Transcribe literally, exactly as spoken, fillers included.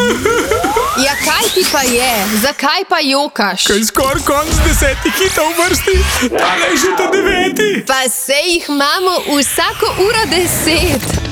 Ja, kaj ti pa je? Zakaj pa jokaš? Kaj skoraj konc desetih hitov v vrsti, tale je že ta deveti. Pa sej jih imamo vsako uro deset.